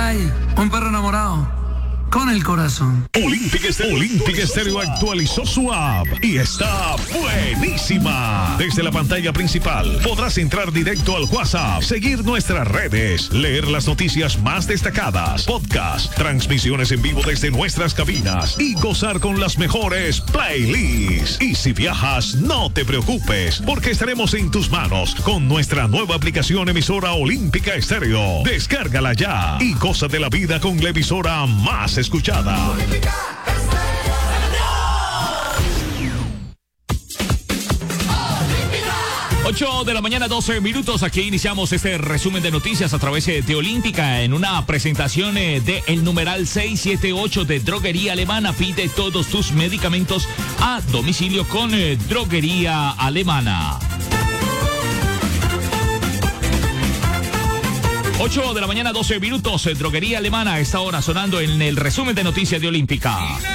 hay? Un perro enamorado. Con el corazón. Olympic Stereo actualizó su app y está buenísima. Desde la pantalla principal podrás entrar directo al WhatsApp, seguir nuestras redes, leer las noticias más destacadas, podcast, transmisiones en vivo desde nuestras cabinas y gozar con las mejores playlists. Y si viajas, no te preocupes, porque estaremos en tus manos con nuestra nueva aplicación emisora Olímpica Stereo. Descárgala ya y goza de la vida con la emisora más escuchada. 8 de la mañana, 12 minutos. Aquí iniciamos este resumen de noticias a través de Olímpica en una presentación de el numeral 678 de Droguería Alemana. Pide todos tus medicamentos a domicilio con Droguería Alemana. 8 de la mañana, 12 minutos. Droguería Alemana a esta hora sonando en el resumen de noticias de Olímpica.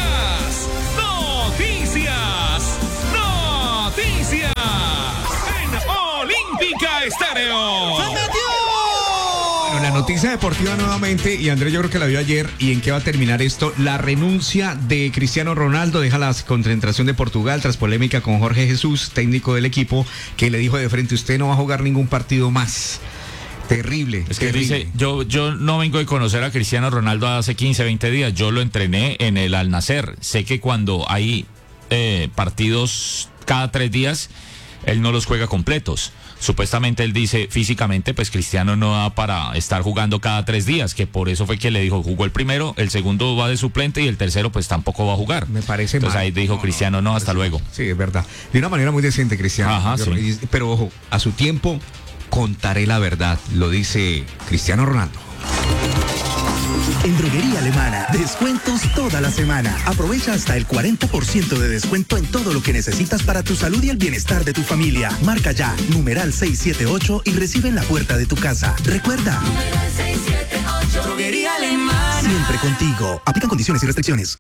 Noticias en Olímpica Estéreo. ¡Se metió! Bueno, la noticia deportiva nuevamente, y Andrés yo creo que la vio ayer. ¿Y en qué va a terminar esto? La renuncia de Cristiano Ronaldo deja la concentración de Portugal tras polémica con Jorge Jesús, técnico del equipo, que le dijo de frente: usted no va a jugar ningún partido más. Terrible. Es que dice, yo no vengo de conocer a Cristiano Ronaldo hace 15, 20 días. Yo lo entrené en el Al Nassr. Sé que cuando hay partidos cada 3 días, él no los juega completos. Supuestamente él dice, físicamente, pues Cristiano no da para estar jugando cada 3 días, que por eso fue que le dijo, jugó el primero, el segundo va de suplente y el tercero pues tampoco va a jugar. Me parece Entonces mal. Ahí dijo Cristiano, no, hasta luego. Sí, es verdad. De una manera muy decente, Cristiano. Ajá, sí. Pero ojo, a su tiempo contaré la verdad, lo dice Cristiano Ronaldo. En Droguería Alemana, descuentos toda la semana. Aprovecha hasta el 40% de descuento en todo lo que necesitas para tu salud y el bienestar de tu familia. Marca ya, numeral 678 y recibe en la puerta de tu casa. Recuerda, numeral 678, Droguería Alemana. Siempre contigo. Aplican condiciones y restricciones.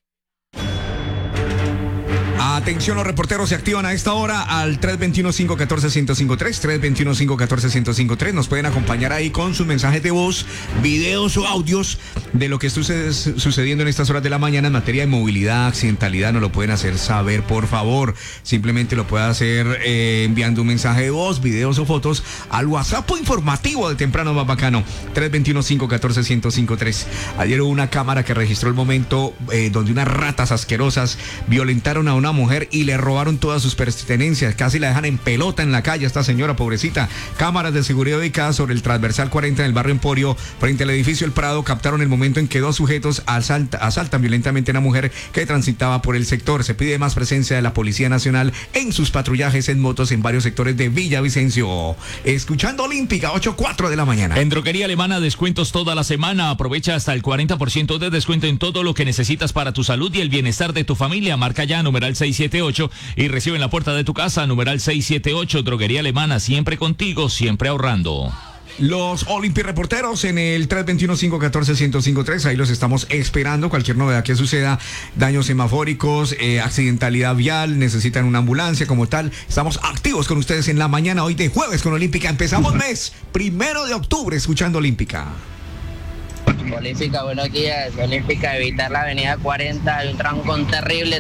Atención, los reporteros se activan a esta hora al 321-514-1053, 321-514-1053. Nos pueden acompañar ahí con sus mensajes de voz, videos o audios de lo que está sucediendo en estas horas de la mañana en materia de movilidad, accidentalidad. Nos lo pueden hacer saber, por favor. Simplemente lo puede hacer enviando un mensaje de voz, videos o fotos al WhatsApp informativo de Temprano Más Bacano, 321-514-1053. Ayer hubo una cámara que registró el momento donde unas ratas asquerosas violentaron a una mujer y le robaron todas sus pertenencias, casi la dejan en pelota en la calle esta señora, pobrecita. Cámaras de seguridad ubicadas sobre el transversal 40 en el barrio Emporio, frente al edificio El Prado, captaron el momento en que 2 sujetos asaltan violentamente a una mujer que transitaba por el sector. Se pide más presencia de la Policía Nacional en sus patrullajes en motos en varios sectores de Villavicencio. Escuchando Olímpica, 8:04 de la mañana. En Droguería Alemana, descuentos toda la semana. Aprovecha hasta el 40% de descuento en todo lo que necesitas para tu salud y el bienestar de tu familia. Marca ya, numeral 678 y recibe en la puerta de tu casa, numeral 678. Droguería Alemana, siempre contigo, siempre ahorrando. Los Olympic reporteros en el 321-514-1053, ahí los estamos esperando. Cualquier novedad que suceda, daños semafóricos, accidentalidad vial, necesitan una ambulancia como tal. Estamos activos con ustedes en la mañana hoy de jueves con Olímpica. Empezamos mes 1 de octubre escuchando Olímpica. Olímpica, buenos días. Olímpica, evitar la avenida 40, hay un trancón terrible.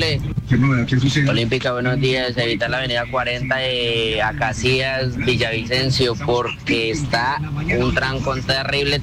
Olímpica, buenos días. Evitar la avenida 40 de Acacias, Villavicencio, porque está un trancón terrible.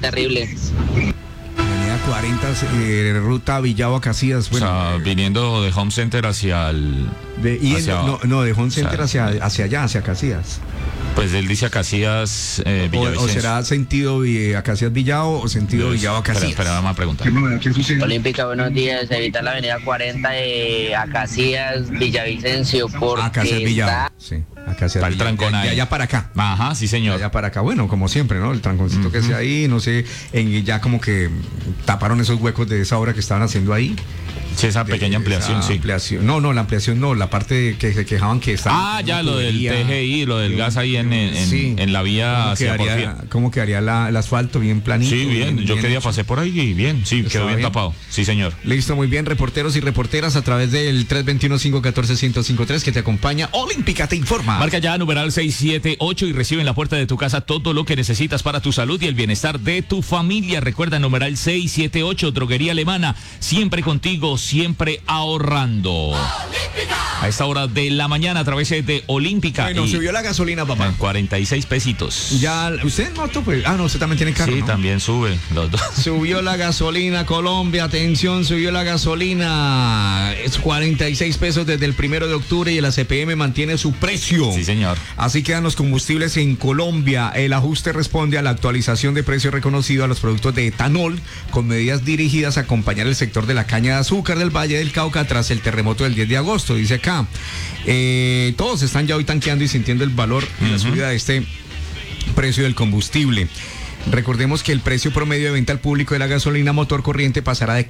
Avenida 40, ruta Villavo a Casillas. Bueno, o sea, viniendo de Home Center hacia el... de Home Center, o sea, hacia allá, hacia Casillas. Pues él dice Acacias, Villavicencio. O será sentido Acacias Villavo o sentido Villavo Acacias. Espera, vamos a preguntar. Olímpica, buenos días. Evitar la avenida 40 de Acacias, Villavicencio, porque Acacias Villavo, sí. Está el trancón ahí. De allá para acá. Ajá, sí, señor. De allá para acá. Bueno, como siempre, ¿no? El tranconcito que sea ahí, no sé, ya como que taparon esos huecos de esa obra que estaban haciendo ahí. Sí, esa pequeña ampliación, sí. No, la ampliación no, la parte que se quejaban que estaba... Ya lo del TGI, lo del gas ahí en la vía hacia Porfía. ¿Cómo quedaría el asfalto? Bien planito. Sí, bien, yo que día hecho. pasé por ahí y bien, sí, quedó bien tapado. Sí, señor. Listo, muy bien, reporteros y reporteras a través del 321-514-1053 que te acompaña. Olímpica te informa. Marca ya numeral 678 y recibe en la puerta de tu casa todo lo que necesitas para tu salud y el bienestar de tu familia. Recuerda numeral 678, Droguería Alemana, siempre contigo, siempre ahorrando. ¡Olímpica! A esta hora de la mañana a través de Olímpica. Bueno, subió la gasolina, papá. 46 pesitos. Ya, ¿usted en moto? Pues, no, usted también tiene carro, Sí, ¿no? también sube, los dos. Subió la gasolina, Colombia, atención, subió la gasolina. Es 46 pesos desde el 1 de octubre y el ACPM mantiene su precio. Sí, señor. Así quedan los combustibles en Colombia. El ajuste responde a la actualización de precio reconocido a los productos de etanol, con medidas dirigidas a acompañar el sector de la caña de azúcar del Valle del Cauca tras el terremoto del 10 de agosto, dice acá. Todos están ya hoy tanqueando y sintiendo el valor y la subida de este precio del combustible. Recordemos que el precio promedio de venta al público de la gasolina motor corriente pasará de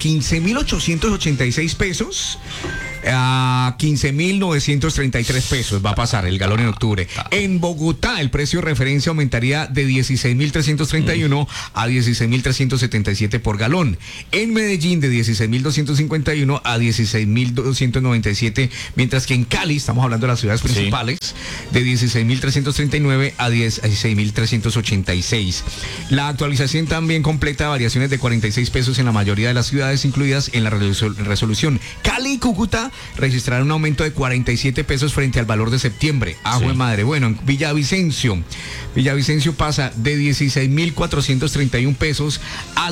15.886 pesos a 15.933 pesos. Va a pasar el galón en octubre. En Bogotá el precio de referencia aumentaría de 16.331 a 16.377 por galón. En Medellín de 16.251 a 16.297, mientras que en Cali, estamos hablando de las ciudades principales, de 16.339 a 16.386. La actualización también completa variaciones de 46 pesos en la mayoría de las ciudades incluidas en la resolución. Cali y Cúcuta registraron un aumento de 47 pesos frente al valor de septiembre. Jue madre. Bueno, en Villavicencio pasa de 16.431 pesos a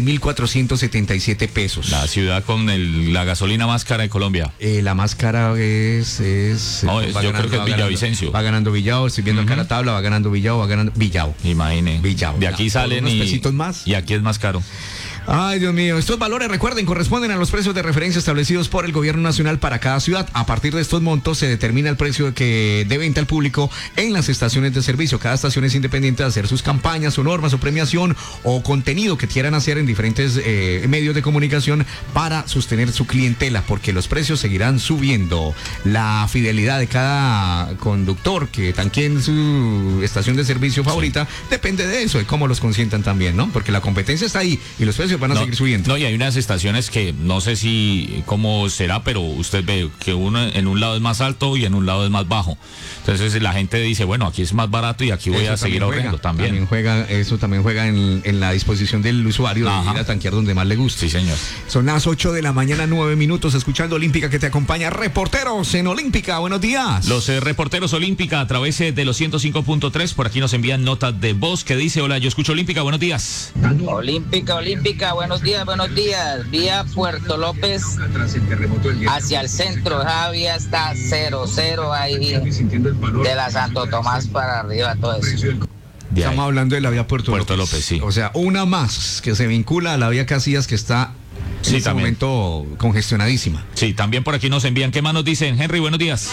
16.477 pesos. La ciudad con la gasolina más cara de Colombia. La más cara yo creo que es Villavicencio. Va ganando Villao, estoy viendo acá la tabla, va ganando Villao. Imagine. Villao. De aquí salen unos pesitos más. Y aquí es más caro. Ay, Dios mío, estos valores, recuerden, corresponden a los precios de referencia establecidos por el gobierno nacional para cada ciudad. A partir de estos montos se determina el precio de venta al público en las estaciones de servicio. Cada estación es independiente de hacer sus campañas o normas o premiación o contenido que quieran hacer en diferentes medios de comunicación para sostener su clientela, porque los precios seguirán subiendo. La fidelidad de cada conductor que tanquee en su estación de servicio favorita depende de eso, de cómo los consientan también, ¿no? Porque la competencia está ahí y los precios van a seguir subiendo. No, y hay unas estaciones que no sé si cómo será, pero usted ve que uno en un lado es más alto y en un lado es más bajo. Entonces la gente dice, bueno, aquí es más barato y aquí voy a seguir ahorrando también. Eso también juega en la disposición del usuario de ir a tanquear donde más le guste. Sí, señor. Son las 8 de la mañana, 9 minutos, escuchando Olímpica que te acompaña. Reporteros en Olímpica, buenos días. Los reporteros Olímpica a través de los 105.3, por aquí nos envían notas de voz que dice, hola, yo escucho Olímpica, buenos días. Olímpica, buenos días. Vía Puerto López hacia el centro, Javier está 0-0 ahí de la Santo Tomás para arriba, todo eso. Estamos hablando de la vía Puerto López, sí. O sea, una más que se vincula a la vía Casillas que está en este momento congestionadísima. Sí, también por aquí nos envían. ¿Qué más nos dicen? Henry, buenos días.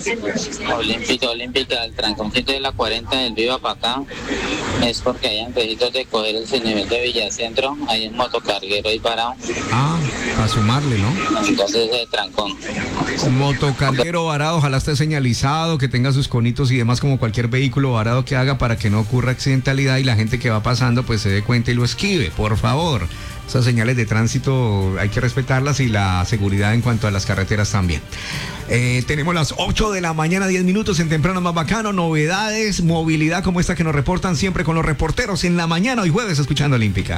Olímpica, el tranconcito de la 40 del Viva para acá es porque hay antes de coger el nivel de Villacentro, hay un motocarguero ahí parado. Para sumarle, ¿no? Entonces el trancón. Un motocarguero varado, ojalá esté señalizado, que tenga sus conitos y demás como cualquier vehículo varado que haga para que no ocurra accidentalidad y la gente que va pasando pues se dé cuenta y lo esquive, por favor. Esas señales de tránsito hay que respetarlas y la seguridad en cuanto a las carreteras también. Tenemos las 8 de la mañana, 10 minutos en Temprano Más Bacano. Novedades, movilidad como esta que nos reportan siempre con los reporteros en la mañana, hoy jueves, escuchando Olímpica.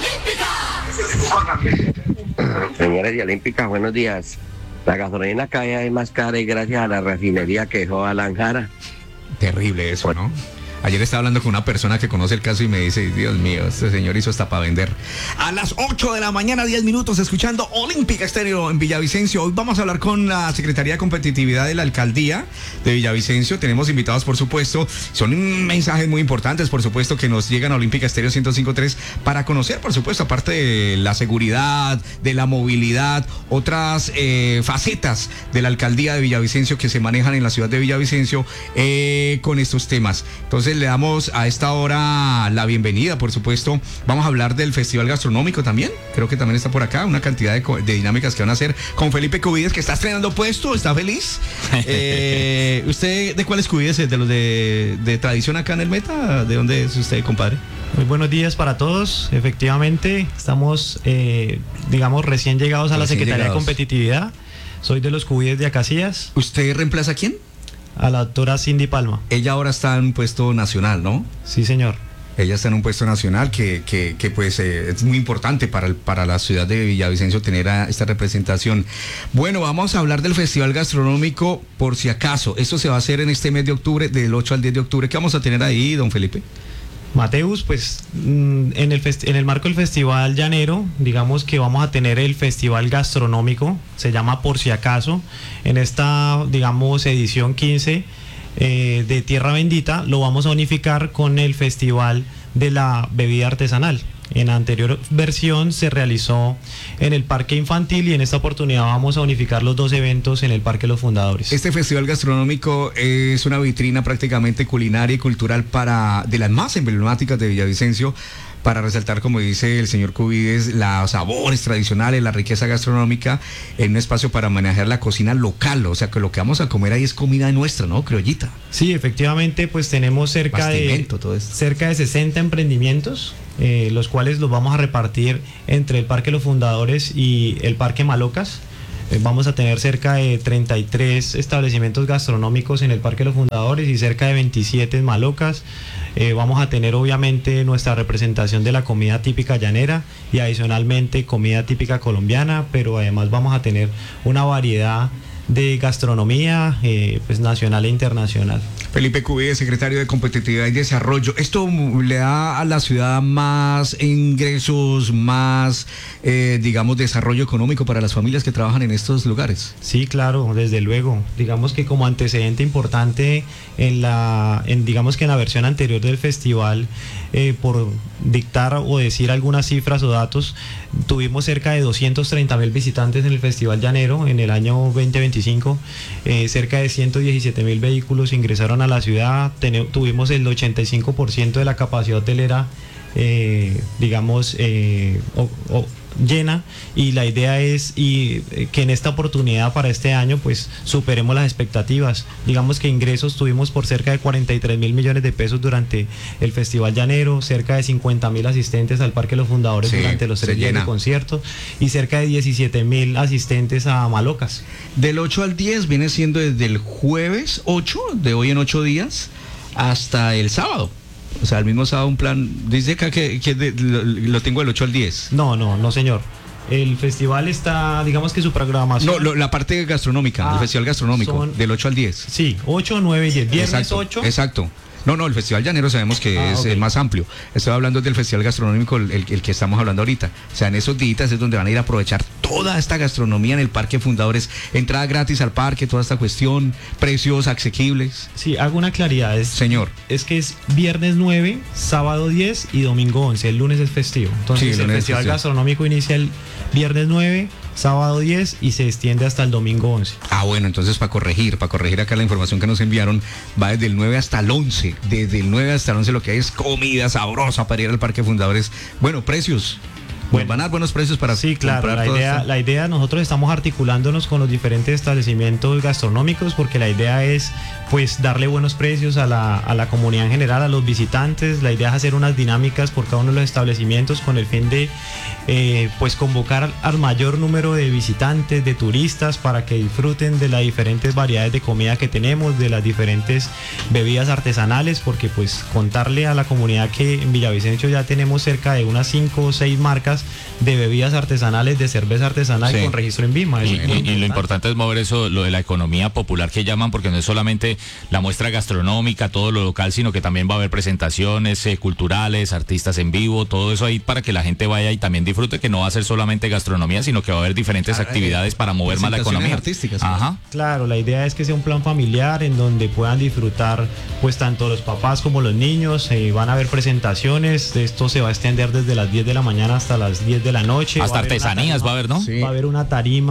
Señores de Olímpica, buenos días. La gasolina cada día es más cara y gracias a la refinería que dejó Alan Jara. Terrible eso, ¿no? Ayer estaba hablando con una persona que conoce el caso y me dice, Dios mío, este señor hizo hasta para vender. A las 8 de la mañana, 10 minutos, escuchando Olímpica Estéreo en Villavicencio. Hoy vamos a hablar con la Secretaría de Competitividad de la Alcaldía de Villavicencio. Tenemos invitados, por supuesto. Son mensajes muy importantes, por supuesto, que nos llegan a Olímpica Estéreo 105.3 para conocer, por supuesto, aparte de la seguridad, de la movilidad, otras facetas de la Alcaldía de Villavicencio que se manejan en la ciudad de Villavicencio con estos temas. Entonces, Entonces le damos a esta hora la bienvenida, por supuesto. Vamos a hablar del Festival Gastronómico también. Creo que también está por acá una cantidad de dinámicas que van a hacer con Felipe Cubides, que está estrenando puesto, está feliz. ¿Usted de cuáles Cubides es? ¿De los de tradición acá en el Meta? ¿De dónde es usted, compadre? Muy buenos días para todos. Efectivamente, estamos, digamos, recién llegados a la Secretaría de Competitividad. Soy de los Cubides de Acacias. ¿Usted reemplaza a quién? A la doctora Cindy Palma. Ella ahora está en un puesto nacional, ¿no? Sí, señor. Ella está en un puesto nacional que pues es muy importante para la ciudad de Villavicencio tener esta representación. Bueno, vamos a hablar del Festival Gastronómico, por si acaso. Esto se va a hacer en este mes de octubre, del 8 al 10 de octubre. ¿Qué vamos a tener ahí, don Felipe? Mateus, pues en el marco del Festival Llanero, digamos que vamos a tener el Festival Gastronómico, se llama Por Si Acaso, en esta, digamos, edición 15 de Tierra Bendita, lo vamos a unificar con el Festival de la Bebida Artesanal. En la anterior versión se realizó en el Parque Infantil y en esta oportunidad vamos a unificar los dos eventos en el Parque Los Fundadores. Este festival gastronómico es una vitrina prácticamente culinaria y cultural de las más emblemáticas de Villavicencio, para resaltar, como dice el señor Cubides, los sabores tradicionales, la riqueza gastronómica, en un espacio para manejar la cocina local. O sea, que lo que vamos a comer ahí es comida nuestra, ¿no? Criollita. Sí, efectivamente, pues tenemos cerca de 60 emprendimientos, los cuales los vamos a repartir entre el Parque Los Fundadores y el Parque Malocas. Vamos a tener cerca de 33 establecimientos gastronómicos en el Parque Los Fundadores y cerca de 27 en Malocas. Vamos a tener obviamente nuestra representación de la comida típica llanera y adicionalmente comida típica colombiana, pero además vamos a tener una variedad de gastronomía pues nacional e internacional. Felipe Cubides, secretario de Competitividad y Desarrollo. ¿Esto le da a la ciudad más ingresos, más, digamos, desarrollo económico para las familias que trabajan en estos lugares? Sí, claro, desde luego. Digamos que como antecedente importante digamos que en la versión anterior del festival, por dictar o decir algunas cifras o datos, tuvimos cerca de 230,000 visitantes en el Festival Llanero en el año 2025. Cerca de 117,000 vehículos ingresaron a la ciudad. Tuvimos el 85% de la capacidad hotelera, digamos, llena, y la idea es que en esta oportunidad para este año pues superemos las expectativas. Digamos que ingresos tuvimos por cerca de 43,000 millones de pesos durante el Festival Llanero, cerca de 50,000 asistentes al Parque Los Fundadores durante los 3 días de concierto y cerca de 17,000 asistentes a Malocas. Del 8 al 10 viene siendo desde el jueves 8, de hoy en 8 días, hasta el sábado. O sea, el mismo sábado un plan, dice acá que lo tengo del 8 al 10. No, señor. El festival está, digamos que su programación... No, la parte gastronómica, el festival gastronómico, del 8 al 10. Sí, 8, 9 y 10. Viernes exacto, 8. Exacto. No, el Festival Llanero sabemos que es el más amplio. Estoy hablando del Festival Gastronómico, el que estamos hablando ahorita. O sea, en esos días es donde van a ir a aprovechar toda esta gastronomía en el Parque Fundadores. Entrada gratis al parque, toda esta cuestión, precios asequibles. Sí, hago una claridad. Señor. Es que es viernes 9, sábado 10 y domingo 11. El lunes es festivo. Entonces el Festival Gastronómico inicia el viernes 9, sábado 10 y se extiende hasta el domingo 11. Bueno, entonces para corregir acá la información que nos enviaron, va desde el 9 hasta el 11. Desde el 9 hasta el 11 lo que hay es comida sabrosa para ir al Parque Fundadores. Bueno, precios. Bueno, van a dar buenos precios para comprar. La idea, nosotros estamos articulándonos con los diferentes establecimientos gastronómicos porque la idea es pues darle buenos precios a la comunidad en general, a los visitantes. La idea es hacer unas dinámicas por cada uno de los establecimientos con el fin de pues convocar al mayor número de visitantes, de turistas, para que disfruten de las diferentes variedades de comida que tenemos, de las diferentes bebidas artesanales, porque pues contarle a la comunidad que en Villavicencio ya tenemos cerca de unas 5 o 6 marcas de bebidas artesanales, de cerveza artesanal con registro en BIMA. Y lo importante es mover eso, lo de la economía popular que llaman, porque no es solamente la muestra gastronómica, todo lo local, sino que también va a haber presentaciones culturales, artistas en vivo, todo eso ahí para que la gente vaya y también disfrute, que no va a ser solamente gastronomía, sino que va a haber diferentes actividades para mover más la economía. Artísticas. Ajá. Claro, la idea es que sea un plan familiar en donde puedan disfrutar pues tanto los papás como los niños. Van a haber presentaciones, esto se va a extender desde las 10 de la mañana hasta las 10 de la noche. Hasta artesanías va a haber, ¿no? Sí. Va a haber una tarima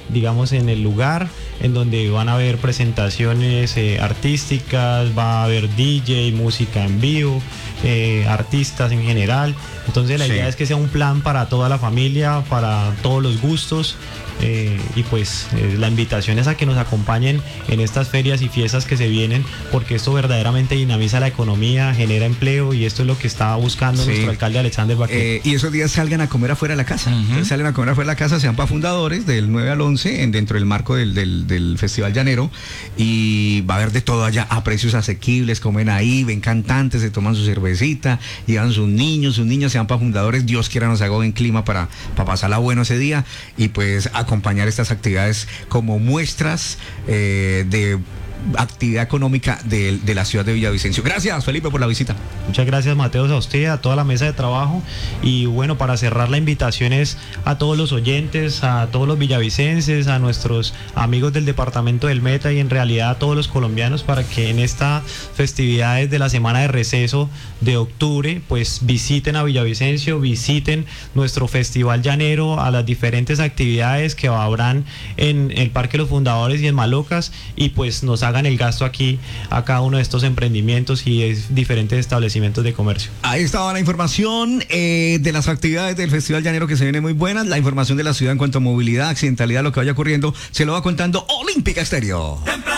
digamos, en el lugar, en donde van a haber presentaciones artísticas, va a haber DJ, música en vivo, artistas en general. Entonces la idea es que sea un plan para toda la familia, para todos los gustos. Y pues la invitación es a que nos acompañen en estas ferias y fiestas que se vienen, porque esto verdaderamente dinamiza la economía, genera empleo, y esto es lo que está buscando nuestro alcalde Alexander Baquer. Y esos días salgan a comer afuera de la casa. Salen a comer afuera de la casa, sean para fundadores del 9 al 11 dentro del marco del Festival Llanero, y va a haber de todo allá a precios asequibles. Comen ahí, ven cantantes, se toman su cervecita, llevan sus niños sean para fundadores. Dios quiera nos haga buen clima para pasarla bueno ese día, y pues acompañar estas actividades como muestras de actividad económica de la ciudad de Villavicencio. Gracias, Felipe, por la visita. Muchas gracias, Mateos, a usted, a toda la mesa de trabajo. Y bueno, para cerrar, la invitación es a todos los oyentes, a todos los villavicenses, a nuestros amigos del departamento del Meta, y en realidad a todos los colombianos, para que en estas festividades de la semana de receso de octubre pues visiten a Villavicencio, visiten nuestro Festival Llanero, a las diferentes actividades que habrán en el Parque Los Fundadores y en Malocas, y pues nos hagan el gasto aquí a cada uno de estos emprendimientos y diferentes establecimientos de comercio. Ahí estaba la información de las actividades del Festival Llanero, que se viene muy buenas. La información de la ciudad en cuanto a movilidad, accidentalidad, lo que vaya ocurriendo, se lo va contando Olímpica Estéreo.